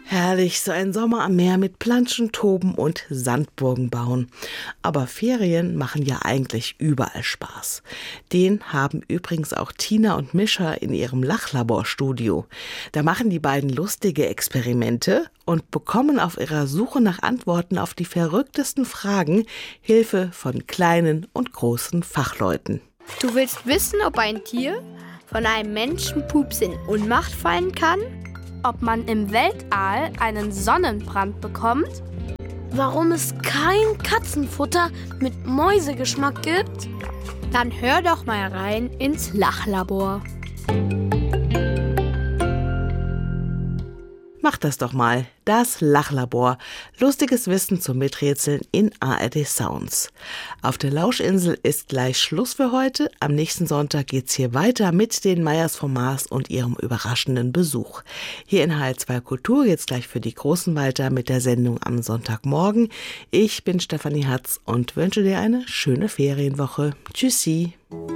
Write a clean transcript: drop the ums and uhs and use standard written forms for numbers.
Herrlich, so ein Sommer am Meer mit Planschen toben und Sandburgen bauen. Aber Ferien machen ja eigentlich überall Spaß. Den haben übrigens auch Tina und Mischa in ihrem Lachlaborstudio. Da machen die beiden lustige Experimente und bekommen auf ihrer Suche nach Antworten auf die verrücktesten Fragen Hilfe von kleinen und großen Fachleuten. Du willst wissen, ob ein Tier von einem Menschenpups in Ohnmacht fallen kann? Ob man im Weltall einen Sonnenbrand bekommt? Warum es kein Katzenfutter mit Mäusegeschmack gibt? Dann hör doch mal rein ins Lachlabor. Macht das doch mal. Das Lachlabor. Lustiges Wissen zum Miträtseln in ARD Sounds. Auf der Lauschinsel ist gleich Schluss für heute. Am nächsten Sonntag geht's hier weiter mit den Meyers vom Mars und ihrem überraschenden Besuch. Hier in HR2 Kultur geht's gleich für die Großen weiter mit der Sendung am Sonntagmorgen. Ich bin Stefanie Hatz und wünsche dir eine schöne Ferienwoche. Tschüssi.